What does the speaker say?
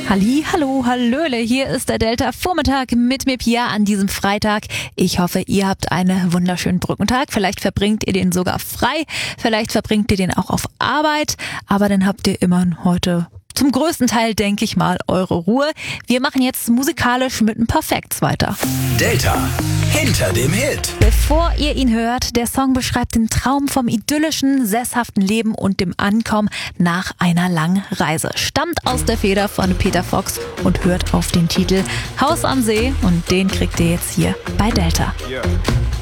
Halli, hallo, hallöle, hier ist der Delta Vormittag mit mir Pia an diesem Freitag. Ich hoffe, ihr habt einen wunderschönen Brückentag. Vielleicht verbringt ihr den sogar frei, vielleicht verbringt ihr den auch auf Arbeit, aber dann habt ihr immerhin heute zum größten Teil, denke ich mal, eure Ruhe. Wir machen jetzt musikalisch mit ein paar Facts weiter. Delta hinter dem Hit. Bevor ihr ihn hört, der Song beschreibt den Traum vom idyllischen, sesshaften Leben und dem Ankommen nach einer langen Reise. Stammt aus der Feder von Peter Fox und hört auf den Titel Haus am See und den kriegt ihr jetzt hier bei Delta. Yeah.